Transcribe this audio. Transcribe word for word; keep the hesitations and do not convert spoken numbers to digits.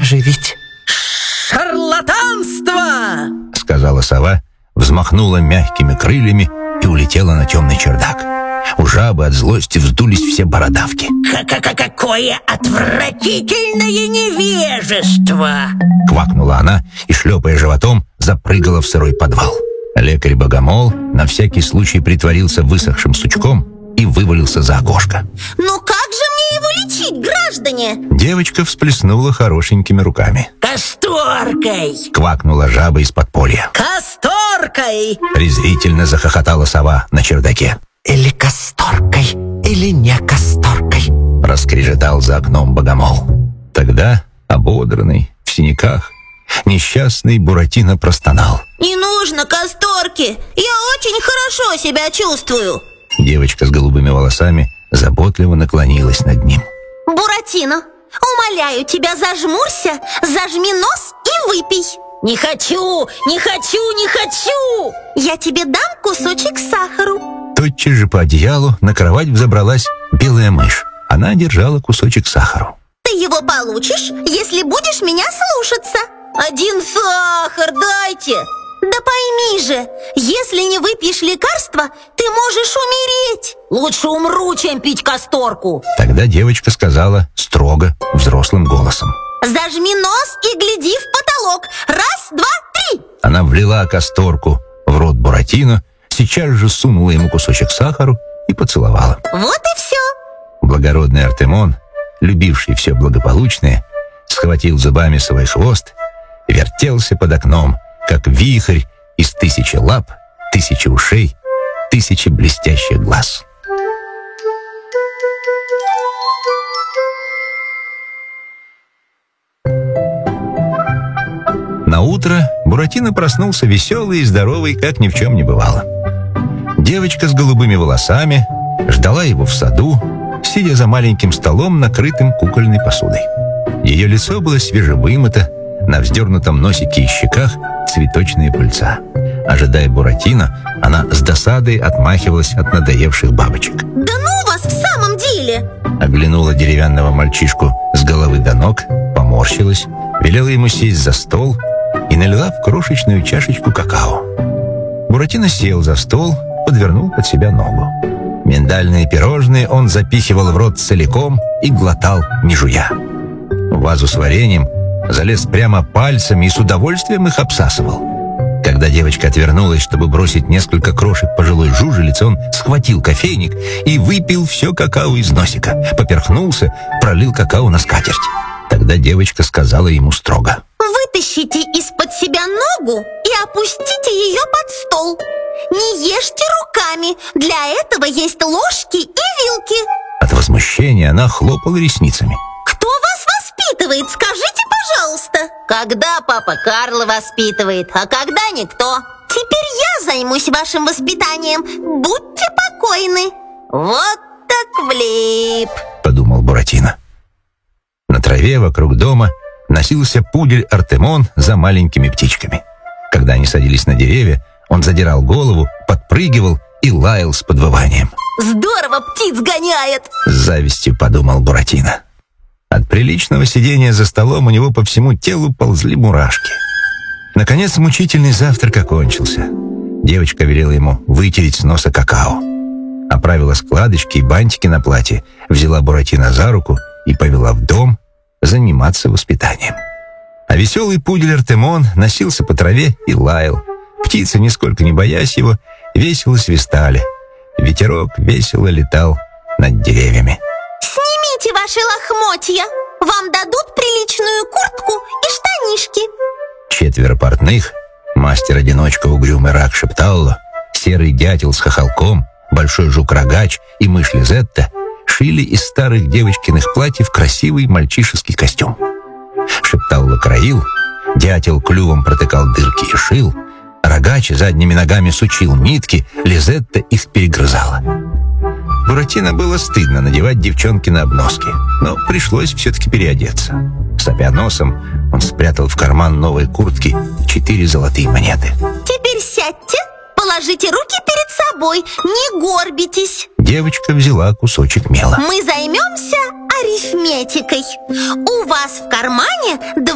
же ведь шарлатанство!» сказала сова, взмахнула мягкими крыльями и улетела на темный чердак. У жабы от злости вздулись все бородавки. «Какое отвратительное невежество!» Квакнула она и, шлепая животом, запрыгала в сырой подвал. Лекарь-богомол на всякий случай притворился высохшим сучком и вывалился за окошко. «Ну как же мне его лечить, граждане?» Девочка всплеснула хорошенькими руками. «Касторкой!» Квакнула жаба из подполья. «Касторкой!» Презрительно захохотала сова на чердаке. или касторкой, или не касторкой», раскрежетал за окном богомол. Тогда, ободранный, в синяках, несчастный Буратино простонал. «Не нужно касторки, я очень хорошо себя чувствую». Девочка с голубыми волосами заботливо наклонилась над ним. «Буратино, умоляю тебя, зажмурься, зажми нос и выпей». «Не хочу, не хочу, не хочу!» «Я тебе дам кусочек сахару». Тотчас же по одеялу на кровать взобралась белая мышь. Она держала кусочек сахару. «Ты его получишь, если будешь меня слушаться». «Один сахар дайте». «Да пойми же, если не выпьешь лекарства, ты можешь умереть». «Лучше умру, чем пить касторку». Тогда девочка сказала строго, взрослым голосом. «Зажми нос и гляди в потолок. Раз, два, три». Она влила касторку в рот Буратино, сейчас же сунула ему кусочек сахару и поцеловала. Вот и все. Благородный Артемон, любивший все благополучное, схватил зубами свой хвост и вертелся под окном, как вихрь из тысячи лап, тысячи ушей, тысячи блестящих глаз. На утро Буратино проснулся веселый и здоровый, как ни в чем не бывало. Девочка с голубыми волосами ждала его в саду, сидя за маленьким столом, накрытым кукольной посудой. Ее лицо было свежевымыто, на вздернутом носике и щеках цветочные пыльца. Ожидая Буратино, она с досадой отмахивалась от надоевших бабочек. «Да ну вас в самом деле!» Оглянула деревянного мальчишку с головы до ног, поморщилась, велела ему сесть за стол и налила в крошечную чашечку какао. Буратино сел за стол, подвернул под себя ногу. Миндальные пирожные он запихивал в рот целиком и глотал, не жуя. В вазу с вареньем залез прямо пальцами и с удовольствием их обсасывал. Когда девочка отвернулась, чтобы бросить несколько крошек пожилой жужелицы, он схватил кофейник и выпил все какао из носика. Поперхнулся, пролил какао на скатерть. Тогда девочка сказала ему строго: «Вытащите из-под себя ногу и опустите ее под стол. Не ешьте руками, для этого есть ложки и вилки». От возмущения она хлопала ресницами. «Кто вас воспитывает, скажите, пожалуйста». Когда папа Карло воспитывает, а когда никто. «Теперь я займусь вашим воспитанием, будьте покойны». Вот так влип, подумал Буратино. На траве вокруг дома носился пудель Артемон за маленькими птичками. Когда они садились на деревья, он задирал голову, подпрыгивал и лаял с подвыванием. «Здорово птиц гоняет!» С завистью подумал Буратино. От приличного сидения за столом у него по всему телу ползли мурашки. Наконец мучительный завтрак окончился. Девочка велела ему вытереть с носа какао. Оправила складочки и бантики на платье, взяла Буратино за руку и повела в дом заниматься воспитанием. А веселый пудель Артемон носился по траве и лаял. Птицы, нисколько не боясь его, весело свистали. Ветерок весело летал над деревьями. «Снимите ваши лохмотья, вам дадут приличную куртку и штанишки». Четверо портных, мастер-одиночка угрюмый рак Шепталло, серый дятел с хохолком, большой жук-рогач и мышь Лизетта шили из старых девочкиных платьев красивый мальчишеский костюм. Шепталло краил, дятел клювом протыкал дырки и шил, рогач задними ногами сучил нитки, Лизетта их перегрызала. Буратино было стыдно надевать девчонкины обноски, но пришлось все-таки переодеться. Сопя носом, он спрятал в карман новой куртки четыре золотые монеты. «Теперь сядьте, положите руки перед собой, не горбитесь». Девочка взяла кусочек мела. «Мы займемся арифметикой. У вас в кармане